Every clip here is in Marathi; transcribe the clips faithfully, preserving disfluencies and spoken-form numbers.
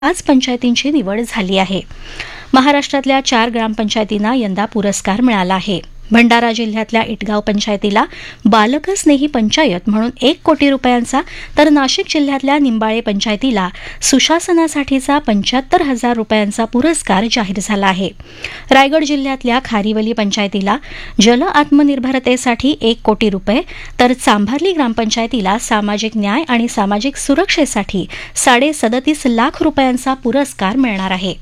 पाच पंचायतींची निवड झाली आहे. महाराष्ट्रातल्या चार ग्रामपंचायतींना यंदा पुरस्कार मिळाला आहे. भंडारा जिल्ह्यातल्या इटगाव पंचायतीला बालकस्नेही पंचायत म्हणून एक कोटी रुपयांचा, तर नाशिक जिल्ह्यातल्या निंबाळे पंचायतीला सुशासनासाठीचा पंच्याहत्तर हजार रुपयांचा पुरस्कार जाहीर झाला आहे. रायगड जिल्ह्यातल्या खारीवली पंचायतीला जल आत्मनिर्भरतेसाठी एक कोटी रुपये, तर चांभारली ग्रामपंचायतीला सामाजिक न्याय आणि सामाजिक सुरक्षेसाठी साडे सदतीस लाख रुपयांचा पुरस्कार मिळणार आहे.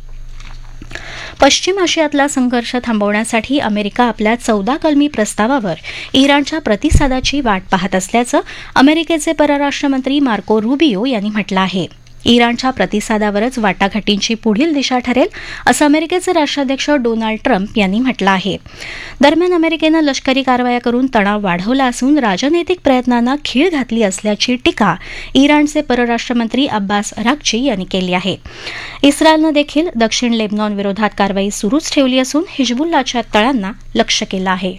पश्चिम आशियातला संघर्ष थांबवण्यासाठी अमेरिका आपल्या चौदा कलमी प्रस्तावावर इराणच्या प्रतिसादाची वाट पाहत असल्याचं अमेरिकेचे परराष्ट्र मंत्री मार्को रुबियो यांनी म्हटलं आहे. इराणच्या प्रतिसादावरच वाटाघाटींची पुढील दिशा ठरेल, असं अमेरिकेचे राष्ट्राध्यक्ष डोनाल्ड ट्रम्प यांनी म्हटलं आहे. दरम्यान अमेरिकेनं लष्करी कारवाया करून तणाव वाढवला असून राजनैतिक प्रयत्नांना खीळ घातली असल्याची टीका इराणचे परराष्ट्र मंत्री अब्बास अराक्ची यांनी केली आहे. इस्रायलनं देखील दक्षिण लेबनॉन विरोधात कारवाई सुरूच ठेवली असून हिजबुल्लाच्या तळांना लक्ष्य केलं आहे.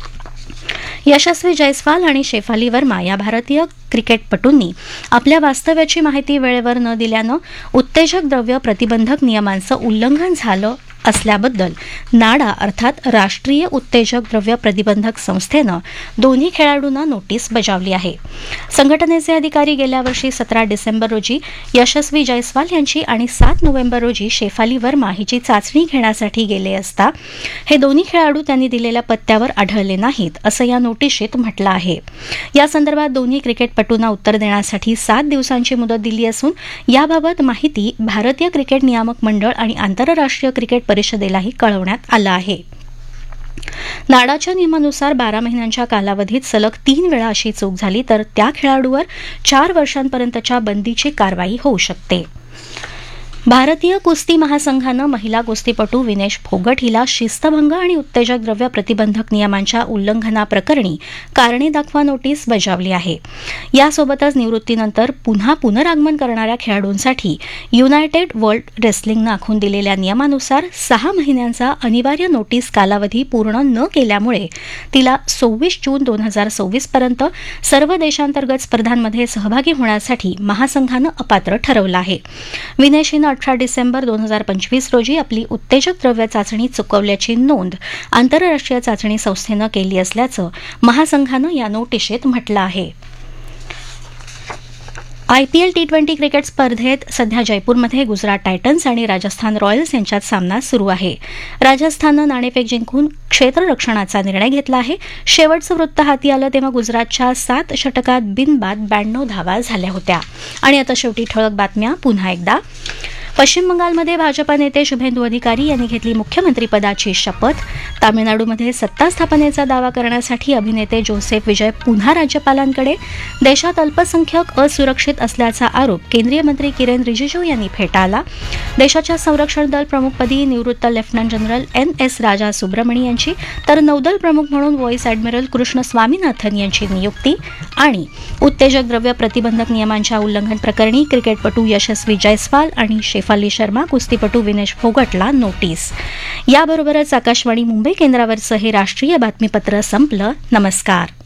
यशस्वी जयस्वाल आणि शेफाली वर्मा या भारतीय क्रिकेटपटूंनी आपल्या वास्तव्याची माहिती वेळेवर न दिल्यानं उत्तेजक द्रव्य प्रतिबंधक नियमांचं उल्लंघन झालं असल्याबद्दल नाडा अर्थात राष्ट्रीय उत्तेजक द्रव्य प्रतिबंधक संस्थेनं दोन्ही खेळाडूंना नोटीस बजावली आहे. संघटनेचे अधिकारी गेल्या वर्षी सतरा डिसेंबर रोजी यशस्वी जयस्वाल यांची आणि सात नोव्हेंबर रोजी शेफाली वर्मा हिची चाचणी घेण्यासाठी गेले असता हे दोन्ही खेळाडू त्यांनी दिलेल्या पत्त्यावर आढळले नाहीत, असं या नोटीशीत म्हटलं आहे. या संदर्भात दोन्ही क्रिकेटपटूंना उत्तर देण्यासाठी सात दिवसांची मुदत दिली असून याबाबत माहिती भारतीय क्रिकेट नियामक मंडळ आणि आंतरराष्ट्रीय क्रिकेट परिषदेलाही कळवण्यात आलं आहे. नाडाच्या नियमानुसार बारा महिन्यांच्या कालावधीत सलग तीन वेळा अशी चूक झाली तर त्या खेळाडूवर चार वर्षांपर्यंतच्या बंदीची कारवाई होऊ शकते. भारतीय कुस्ती महासंघानं महिला कुस्तीपटू विनेश फोगट हिला शिस्तभंग आणि उत्तेजक द्रव्य प्रतिबंधक नियमांच्या उल्लंघनाप्रकरणी कारणे दाखवा नोटीस बजावली आहे. यासोबतच निवृत्तीनंतर पुन्हा पुनरागमन करणाऱ्या खेळाडूंसाठी युनायटेड वर्ल्ड रेसलिंगनं आखून दिलेल्या नियमानुसार सहा महिन्यांचा अनिवार्य नोटीस कालावधी पूर्ण न केल्यामुळे तिला सव्वीस जून दोन हजार सव्वीस पर्यंत सर्व देशांतर्गत स्पर्धांमध्ये सहभागी होण्यासाठी महासंघानं अपात्र ठरवलं आहे. विनेश हिनं अठरा डिसेंबर दोन हजार पंचवीस रोजी आपली उत्तेजक द्रव्य चाचणी चुकवल्याची नोंद आंतरराष्ट्रीय चाचणी संस्थेनं केली असल्याचं महासंघानं या नोटिशीत म्हटलं आहे. आयपीएल टी ट्वेंटी क्रिकेट स्पर्धेत सध्या जयपूरमध्ये गुजरात टायटन्स आणि राजस्थान रॉयल्स यांच्यात सामना सुरू आहे. राजस्थाननं नाणेफेक जिंकून क्षेत्ररक्षणाचा निर्णय घेतला आहे. शेवटचं वृत्त हाती आलं तेव्हा गुजरातच्या सात षटकात बिनबाद ब्याण्णव धावा झाल्या होत्या. आणि आता शेवटी ठळक बातम्या पुन्हा एकदा. पश्चिम बंगालमध्ये भाजपा नेते शुभेंदू अधिकारी यांनी घेतली मुख्यमंत्रीपदाची शपथ. तामिळनाडूमध्ये सत्ता स्थापनेचा दावा करण्यासाठी अभिनेते जोसेफ विजय पुन्हा राज्यपालांकडे. देशात अल्पसंख्याक असुरक्षित असल्याचा आरोप केंद्रीय मंत्री किरेन रिजिजू यांनी फेटाळला. देशाच्या संरक्षण दल प्रमुखपदी निवृत्त लेफ्टनंट जनरल एन एस राजा सुब्रमणी यांची, तर नौदल प्रमुख म्हणून व्हाईस ॲडमिरल कृष्ण स्वामीनाथन यांची नियुक्ती. आणि उत्तेजक द्रव्य प्रतिबंधक नियमांच्या उल्लंघन प्रकरणी क्रिकेटपटू यशस्वी जयस्वाल आणि शेफाली शर्मा, कुस्तीपटू विनेश फोगटला नोटीस. याबरोबरच आकाशवाणी मुंबई केंद्रावरचं हे राष्ट्रीय बातमीपत्र संपलं. नमस्कार.